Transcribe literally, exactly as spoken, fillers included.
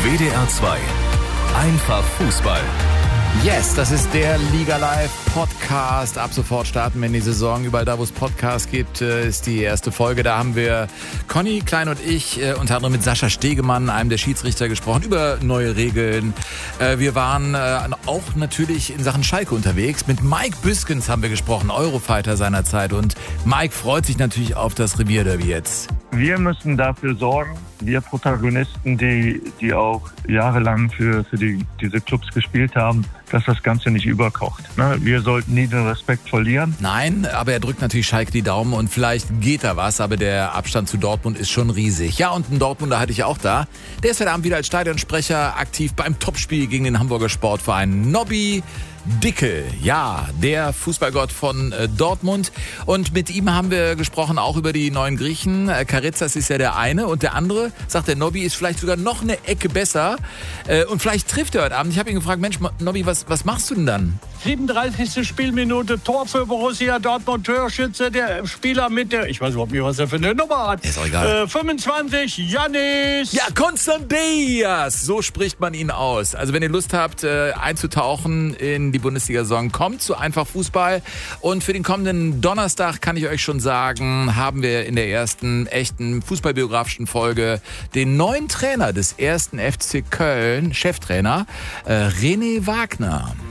W D R zwei. Einfach Fußball. Yes, das ist der Liga Live Podcast. Ab sofort starten wir in die Saison. Überall da, wo es Podcasts gibt, ist die erste Folge. Da haben wir Conny Klein und ich unter anderem mit Sascha Stegemann, einem der Schiedsrichter, gesprochen über neue Regeln. Wir waren auch natürlich in Sachen Schalke unterwegs. Mit Mike Büskens haben wir gesprochen, Eurofighter seiner Zeit. Und Mike freut sich natürlich auf das Revierderby jetzt. Wir müssen dafür sorgen, wir Protagonisten, die, die auch jahrelang für, für die, diese Clubs gespielt haben, dass das Ganze nicht überkocht. Ne? Wir sollten nie den Respekt verlieren. Nein, aber er drückt natürlich Schalke die Daumen und vielleicht geht da was, aber der Abstand zu Dortmund ist schon riesig. Ja, und einen Dortmunder hatte ich auch da. Der ist heute Abend wieder als Stadionsprecher aktiv beim Topspiel gegen den Hamburger Sportverein. Nobby Dickel, ja, der Fußballgott von äh, Dortmund. Und mit ihm haben wir gesprochen auch über die neuen Griechen. Äh, Karitzas ist ja der eine und der andere, sagt der Nobby, ist vielleicht sogar noch eine Ecke besser. Äh, und vielleicht trifft er heute Abend. Ich habe ihn gefragt, Mensch, Nobby, was, was machst du denn dann? siebenunddreißigste Spielminute, Tor für Borussia Dortmund, Torschütze, der Spieler mit der, ich weiß überhaupt nicht, was er für eine Nummer hat. Ist auch egal. Äh, fünfundzwanzig, Yannis. Ja, Konstantias, so spricht man ihn aus. Also wenn ihr Lust habt, äh, einzutauchen in die Bundesliga-Saison, kommt zu Einfach Fußball. Und für den kommenden Donnerstag kann ich euch schon sagen, haben wir in der ersten echten fußballbiografischen Folge den neuen Trainer des ersten F C Köln, Cheftrainer, äh, René Wagner.